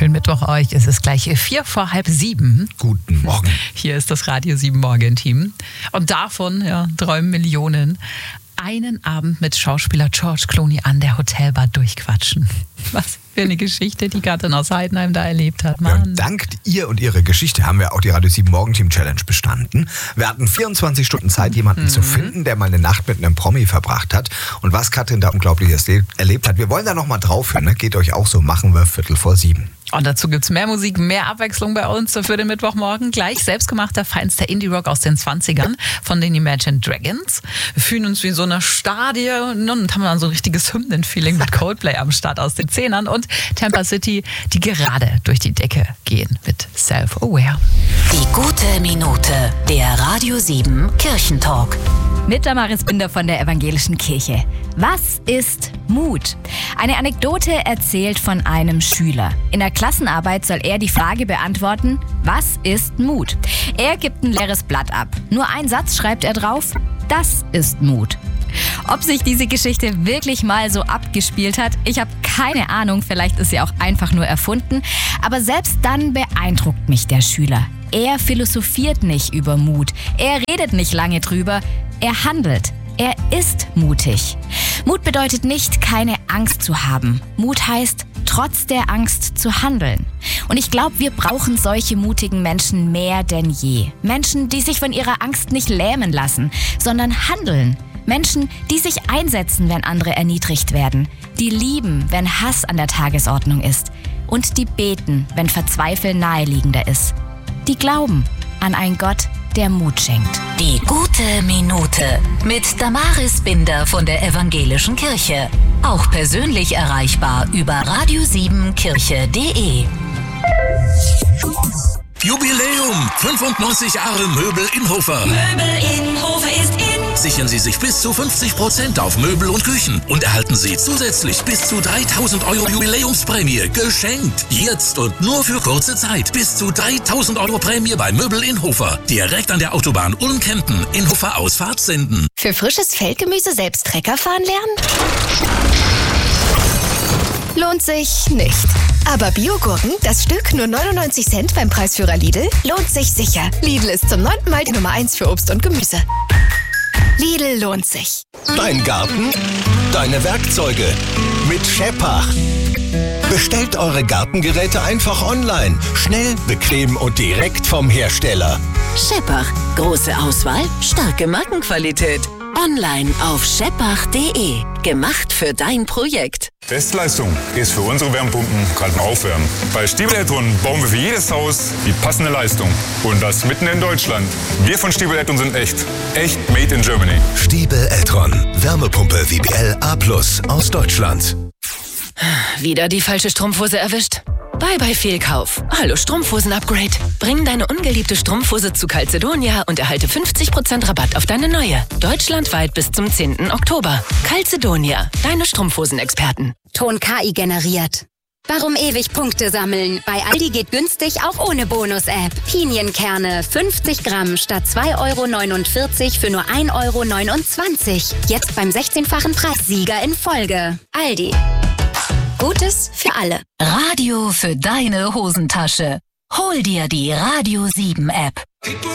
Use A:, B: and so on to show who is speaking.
A: Schönen Mittwoch euch. Es ist gleich 6:45.
B: Guten Morgen.
A: Hier ist das Radio 7 Morgen-Team. Und davon träumen Millionen. Einen Abend mit Schauspieler George Clooney an der Hotelbar durchquatschen. Was für eine Geschichte, die Gattin aus Heidenheim da erlebt hat. Mann.
B: Ja, dank ihr und ihrer Geschichte haben wir auch die Radio 7 Morgen-Team Challenge bestanden. Wir hatten 24 Stunden Zeit, jemanden zu finden, der mal eine Nacht mit einem Promi verbracht hat. Und was Katrin da Unglaubliches erlebt hat, wir wollen da nochmal drauf hören. Ne? Geht euch auch so, machen wir 6:45.
A: Und dazu gibt's mehr Musik, mehr Abwechslung bei uns für den Mittwochmorgen. Gleich selbstgemachter, feinster Indie-Rock aus den 20ern von den Imagine Dragons. Wir fühlen uns wie in so einer Stadion und haben dann so ein richtiges Hymnen-Feeling mit Coldplay am Start aus den 10ern. Und Tampa City, die gerade durch die Decke gehen mit Self-Aware.
C: Die gute Minute, der Radio 7 Kirchentalk.
D: Mit Damaris Binder von der Evangelischen Kirche. Was ist Mut? Eine Anekdote erzählt von einem Schüler. In der Klassenarbeit soll er die Frage beantworten, was ist Mut? Er gibt ein leeres Blatt ab. Nur einen Satz schreibt er drauf, das ist Mut. Ob sich diese Geschichte wirklich mal so abgespielt hat, ich habe keine Ahnung, vielleicht ist sie auch einfach nur erfunden. Aber selbst dann beeindruckt mich der Schüler. Er philosophiert nicht über Mut, er redet nicht lange drüber, er handelt. Er ist mutig. Mut bedeutet nicht, keine Angst zu haben. Mut heißt, trotz der Angst zu handeln. Und ich glaube, wir brauchen solche mutigen Menschen mehr denn je. Menschen, die sich von ihrer Angst nicht lähmen lassen, sondern handeln. Menschen, die sich einsetzen, wenn andere erniedrigt werden. Die lieben, wenn Hass an der Tagesordnung ist. Und die beten, wenn Verzweifeln naheliegender ist. Die glauben an einen Gott, der Mut schenkt.
C: Die gute Minute mit Damaris Binder von der Evangelischen Kirche. Auch persönlich erreichbar über radio7kirche.de.
E: Jubiläum! 95 Jahre Möbel in Hofer.
C: Möbel in Hofer ist in.
E: Sichern Sie sich bis zu 50% auf Möbel und Küchen und erhalten Sie zusätzlich bis zu 3.000 € Jubiläumsprämie geschenkt. Jetzt und nur für kurze Zeit. Bis zu 3.000 € Prämie bei Möbel in Hofer. Direkt an der Autobahn Ulm-Kempten in Hofer Ausfahrt Senden.
F: Für frisches Feldgemüse selbst Trecker fahren lernen? Lohnt sich nicht. Aber Biogurken, das Stück nur 99 Cent beim Preisführer Lidl, lohnt sich sicher. Lidl ist zum 9. Mal die Nummer 1 für Obst und Gemüse. Lidl lohnt sich.
G: Dein Garten, deine Werkzeuge mit Scheppach. Bestellt eure Gartengeräte einfach online. Schnell, bequem und direkt vom Hersteller.
C: Scheppach. Große Auswahl, starke Markenqualität. Online auf scheppach.de. Gemacht für dein Projekt.
H: Bestleistung ist für unsere Wärmepumpen gerade mal aufwärmen. Bei Stiebel Eltron bauen wir für jedes Haus die passende Leistung. Und das mitten in Deutschland. Wir von Stiebel Eltron sind echt. Echt made in Germany.
G: Stiebel Eltron. Wärmepumpe WBL A+ aus Deutschland.
I: Wieder die falsche Strumpfhose erwischt? Bye Fehlkauf. Hallo Strumpfhosen-Upgrade. Bring deine ungeliebte Strumpfhose zu Calzedonia und erhalte 50% Rabatt auf deine neue. Deutschlandweit bis zum 10. Oktober. Calzedonia, deine Strumpfhosen-Experten.
J: Ton KI generiert. Warum ewig Punkte sammeln? Bei Aldi geht günstig auch ohne Bonus-App. Pinienkerne 50 Gramm statt 2,49 € für nur 1,29 €. Jetzt beim 16-fachen Preissieger in Folge. Aldi. Gutes für alle.
C: Radio für deine Hosentasche. Hol dir die Radio 7 App.